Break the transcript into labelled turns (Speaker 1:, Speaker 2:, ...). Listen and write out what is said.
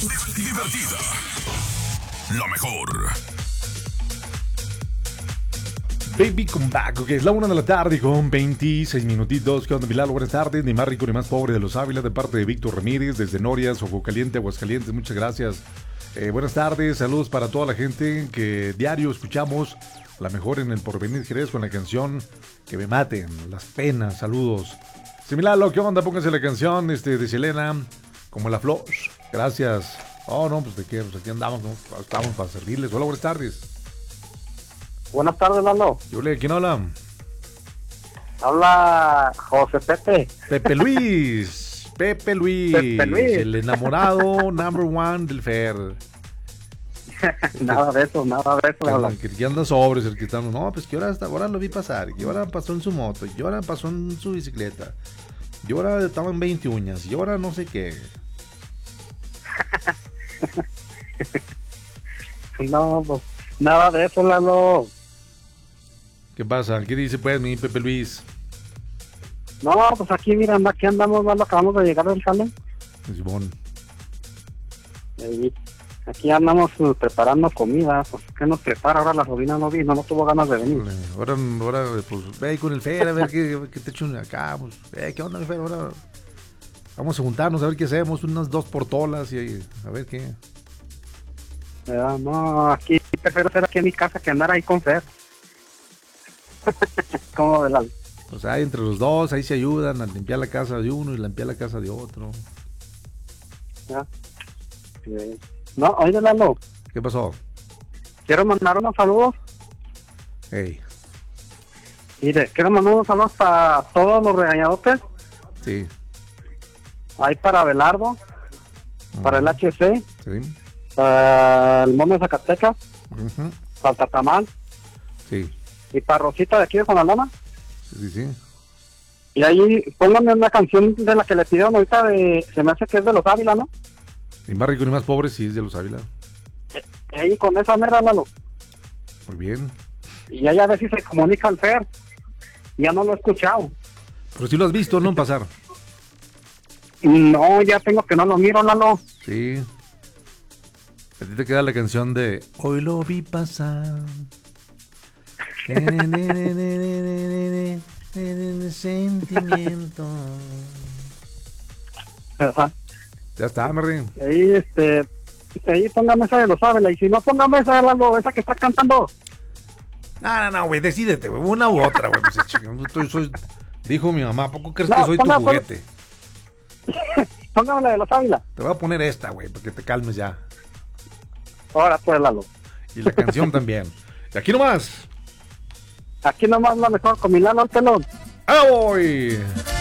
Speaker 1: Divertida. La mejor.
Speaker 2: Baby Come Back, ok, es la 1 de la tarde con 26 minutitos. ¿Qué onda, Milalo? Buenas tardes, ni más rico ni más pobre de los Ávila, de parte de Víctor Ramírez, desde Norias, Ojo Caliente, Aguascalientes, muchas gracias. Buenas tardes, saludos para toda la gente que diario escuchamos la mejor en el Porvenir Jerez con la canción Que me maten, las penas, saludos. Sí, Milalo, ¿qué onda? Pónganse la canción de Selena, Como la flor, gracias. Oh, no, pues de qué, pues aquí andamos, ¿no? Estamos para servirles. Hola, buenas tardes.
Speaker 3: Buenas tardes, Lalo.
Speaker 2: Yule, ¿quién habla?
Speaker 3: Habla José Pepe.
Speaker 2: Pepe Luis. Pepe Luis.
Speaker 3: Pepe Luis.
Speaker 2: El enamorado number one del Fer.
Speaker 3: Nada de eso, Lalo.
Speaker 2: Que anda sobres el que está. No, pues que ahora lo vi pasar. Que ahora pasó en su moto. Que ahora pasó en su bicicleta. Y ahora estaba en 20 uñas. Y ahora no sé qué.
Speaker 3: No, pues nada de eso, Lalo.
Speaker 2: ¿Qué pasa? ¿Qué dice pues mi Pepe Luis?
Speaker 3: No, pues aquí, mira, aquí andamos, Lalo, acabamos de llegar del salón.
Speaker 2: Simón.
Speaker 3: Aquí andamos preparando comida. Pues, ¿qué nos prepara? Ahora la sobrina no vino, no tuvo ganas de venir.
Speaker 2: Ahora pues ve con el Fer a ver qué te echan acá. Pues, ¿qué onda, Fer? Ahora vamos a juntarnos a ver qué hacemos. Unas 2 portolas y a ver qué.
Speaker 3: No, aquí prefiero ser aquí en mi casa que andar ahí con Fer. ¿Cómo de la?
Speaker 2: Pues ahí entre los dos, ahí se ayudan a limpiar la casa de uno y limpiar la casa de otro.
Speaker 3: ¿Ya? No, oye, Lalo.
Speaker 2: ¿Qué pasó?
Speaker 3: Quiero mandar unos saludos.
Speaker 2: Hey.
Speaker 3: Mire, quiero mandar unos saludos para todos los regañadotes.
Speaker 2: Sí.
Speaker 3: Ahí para Belardo, para el HC,
Speaker 2: Sí.
Speaker 3: para el Mono de Zacatecas, para el Tatamal,
Speaker 2: Sí.
Speaker 3: y para Rosita de aquí de Juanalana.
Speaker 2: Sí.
Speaker 3: Y ahí pónganme una canción de la que le pidieron ahorita, se me hace que es de los Ávila, ¿no?
Speaker 2: Ni más rico ni más pobre, sí, es de los Ávila.
Speaker 3: Ahí con esa mera, Lalo.
Speaker 2: Muy bien.
Speaker 3: Y ahí a ver si se comunica al Fer. Ya no lo he escuchado.
Speaker 2: Pero si lo has visto, ¿no? Pasar.
Speaker 3: No, ya tengo que no lo miro, Lalo.
Speaker 2: Sí. A ti te queda la canción de Hoy lo vi pasar. Sentimiento.
Speaker 3: Ajá.
Speaker 2: Ya está, Merry.
Speaker 3: Ahí, ahí póngame esa de los Ávila. Y si no, póngame esa, Lalo, esa que está cantando.
Speaker 2: No, güey, decídete, güey, una u otra, güey. Pues, dijo mi mamá, ¿a poco crees
Speaker 3: No,
Speaker 2: que soy tu juguete?
Speaker 3: Póngame la de los Ávila.
Speaker 2: Te voy a poner esta, güey, para que te calmes ya.
Speaker 3: Ahora pues, Lalo.
Speaker 2: Y la canción también. Y aquí nomás.
Speaker 3: Aquí nomás la mejor con mi Lalo al pelón.
Speaker 2: ¡Ah, voy!